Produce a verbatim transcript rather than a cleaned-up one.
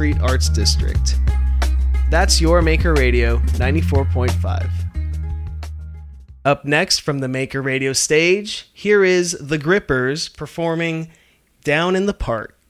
Street Arts District. That's your Maker Radio ninety-four point five. Up next from the Maker Radio stage, here is The Grippers performing Down in the Park.